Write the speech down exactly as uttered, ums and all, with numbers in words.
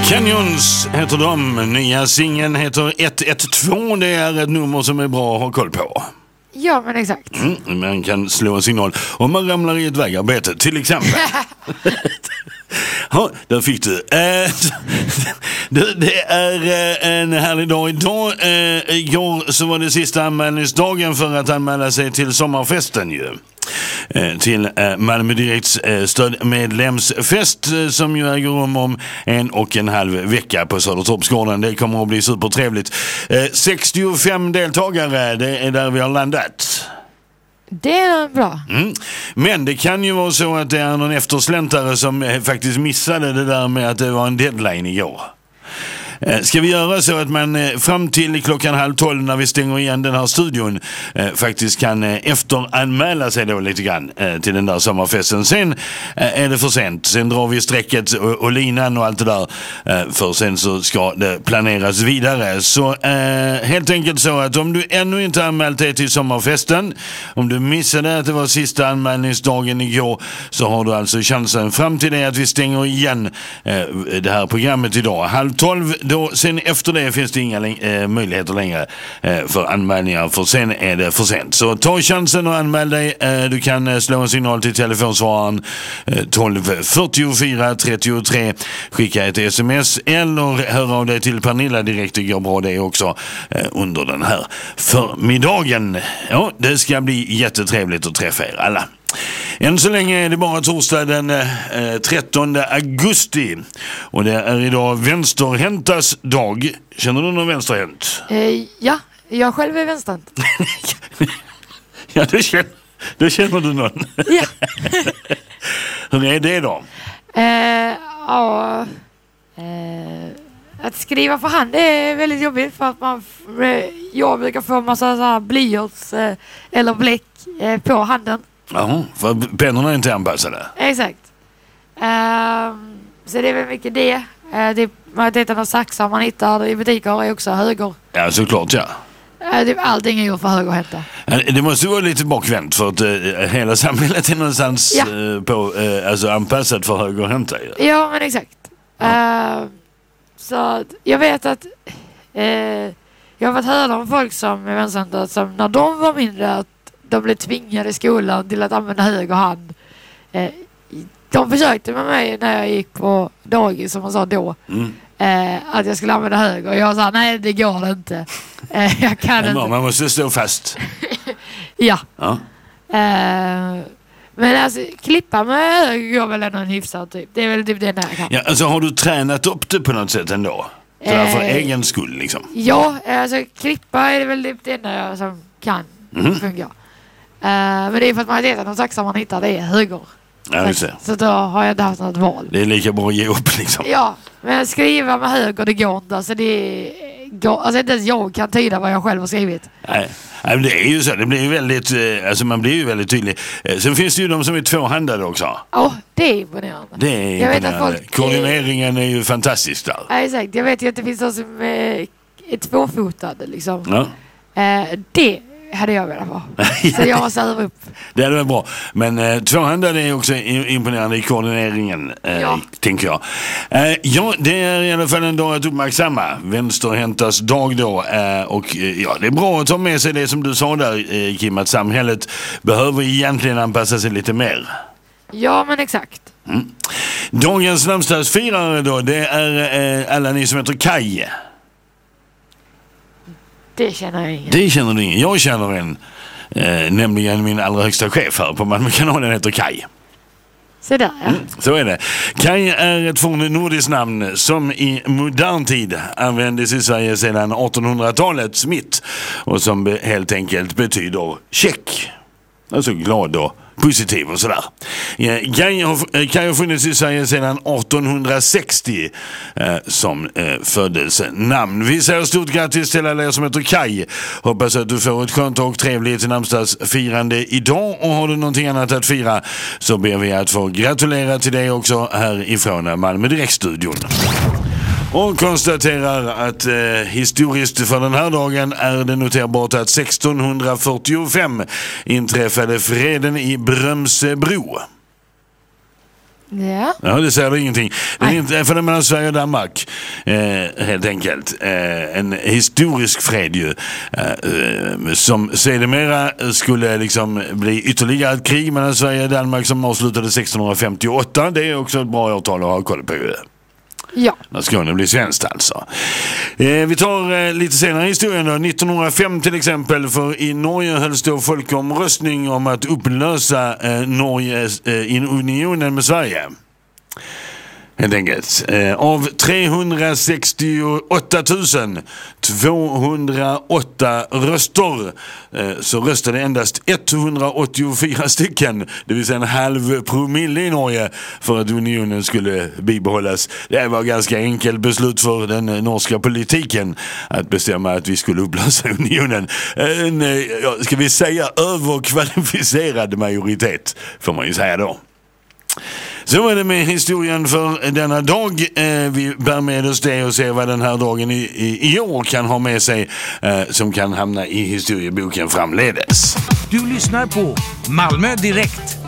Canyons heter de. Nya singeln heter ett ett två. Det är ett nummer som är bra att ha koll på. Ja, men exakt. Mm, man kan slå en signal om man ramlar i ett vägarbete, till exempel. Ja, där fick du. Eh, det, det är eh, en härlig dag idag. Eh, igår så var det sista anmälningsdagen för att anmäla sig till sommarfesten ju. Eh, till eh, Malmö Direkts eh, stödmedlemsfest eh, som ju äger rum om en och en halv vecka på Södertorpsgården. Det kommer att bli supertrevligt. Eh, sextiofem deltagare, det är där vi har landat. Det är bra. Mm. Men det kan ju vara så att det är någon eftersläntare som eh, faktiskt missade det där med att det var en deadline igår. Eh, ska vi göra så att man eh, fram till klockan halv tolv när vi stänger igen den här studion eh, faktiskt kan eh, efteranmäla sig då lite grann eh, till den där sommarfesten. Sen eh, är det för sent. Sen drar vi strecket och, och linan och allt det där. Eh, för sen så ska det planeras vidare. Så eh, helt enkelt så att om du ännu inte anmält dig till sommarfesten, om du missade att det var sista anmälningsdagen igår, så har du alltså chansen fram till det att vi stänger igen eh, det här programmet idag. Halv tolv. Då, sen efter det finns det inga äh, möjligheter längre äh, för anmälningar, för sen är det för sent. Så ta chansen och anmäl dig. Äh, du kan äh, slå en signal till telefonsvararen äh, tolv fyrtiofyra trettiotre, skicka ett sms eller höra av dig till Pernilla direkt. Det går bra det också äh, under den här förmiddagen. Ja, det ska bli jättetrevligt att träffa er alla. Än så länge är det bara torsdag den eh, trettonde augusti. Och det är idag vänsterhäntas dag. Känner du någon vänsterhänt? Eh, ja, jag själv är vänsterhänt. Ja, det känner, det känner du någon. Ja. Hur är det då? Eh, ja, eh, att skriva för hand är väldigt jobbigt för att man, jag brukar få en massa så här blyerts eh, eller bläck eh, på handen. Ja, för pennorna är inte anpassade. Exakt. Um, så det är väl mycket det. Uh, det majoriteten av saxar man hittar i butiker är också höger. Ja, såklart, ja. Uh, det, allting är ju för högerhänta. Det måste vara lite bakvänt för att uh, hela samhället är någonstans ja. uh, på, uh, alltså anpassat för högerhänta. Ja, ja men exakt. Ja. Uh, så jag vet att uh, jag har varit höra om folk som är vänsterhänta som när de var mindre att de blev tvingade i skolan till att använda höger hand. Eh, de försökte med mig när jag gick på dagis, som man sa då. Mm. Eh, att jag skulle använda höger. Och jag sa, nej det går inte. Eh, jag kan men, inte. Man måste stå fast. Ja. ja. Eh, men alltså, klippa med höger går väl ändå en hyfsad typ. Det är väl typ det där jag kan. Ja, alltså har du tränat upp det på något sätt ändå? Så eh, för egen skull liksom? Ja, alltså klippa är det väl typ det enda jag som kan mm. fungera. Uh, men det är för att majoriteten av saxar man hittar det är höger. Ja, så, så då har jag inte haft något val. Det är lika bra att ge upp liksom. Ja, men skriva med höger det går inte. Alltså, det går, alltså inte ens jag kan tyda vad jag själv har skrivit. Nej, Nej men det är ju så. Det blir ju väldigt, alltså man blir ju väldigt tydlig. Sen finns det ju de som är tvåhandade också. Ja, oh, det är imponerande. Det är jag imponerande. vet att folk Koordineringen är ju fantastisk där. Ja, exakt. Jag vet ju att det finns de som är, är tvåfotade liksom. Ja. Uh, det hade jag velat vara. Så jag måste öva upp. Det hade varit bra. Men eh, tvåhandade är också imponerande i koordineringen, eh, ja. tänker jag. Eh, ja, det är i alla fall en dag att uppmärksamma. Vänsterhäntas dag då. Eh, och eh, ja, det är bra att ta med sig det som du sa där, eh, Kim, att samhället behöver egentligen anpassa sig lite mer. Ja, men exakt. Mm. Dagens namnsdagsfirare då, det är eh, alla ni som heter Kaj. Det känner jag ingen. Det känner du ingen. Jag känner en, eh, nämligen min allra högsta chef här på Malmökanalen heter Kaj. Så där, ja. Mm, så är det. Kaj är ett fornt nordiskt namn som i modern tid användes i Sverige sedan artonhundratalets mitt och som helt enkelt betyder check. Alltså glad och positiv och sådär. Kaj har, Kaj har funnits i Sverige sedan artonhundrasextio eh, som eh, födelsenamn. Vi säger stort grattis till alla er som heter Kaj. Hoppas att du får ett skönt och trevligt namnsdagsfirande idag, och har du någonting annat att fira så ber vi att få gratulera till dig också här ifrån Malmö Direktstudion. Och konstaterar att eh, historiskt för den här dagen är det noterbart att sextonhundrafyrtiofem inträffade freden i Brömsebro. Ja. Ja, det säger ingenting. Det är inte för det mellan Sverige och Danmark, eh, helt enkelt. Eh, en historisk fred ju, eh, som sedermera skulle liksom bli ytterligare ett krig mellan Sverige och Danmark som avslutade sexton femtioåtta. Det är också ett bra årtal att ha koll på. Ja. När Skåne blir svenskt alltså. Eh, vi tar eh, lite senare i historien då. nittonhundrafem till exempel, för i Norge hölls då folkomröstning om att upplösa eh, Norge eh, in unionen med Sverige. Helt enkelt. Eh, av trehundrasextioåtta tusen tvåhundraåtta röster eh, så röstade endast etthundraåttiofyra stycken, det vill säga en halv promille i Norge, för att unionen skulle bibehållas. Det var ganska enkelt beslut för den norska politiken att bestämma att vi skulle upplösa unionen. En, eh, ska vi säga överkvalificerad majoritet, får man ju säga då. Så är det med historien för denna dag. Eh, vi bär med oss det och ser vad den här dagen i, i, i år kan ha med sig eh, som kan hamna i historieboken framledes. Du lyssnar på Malmö Direkt.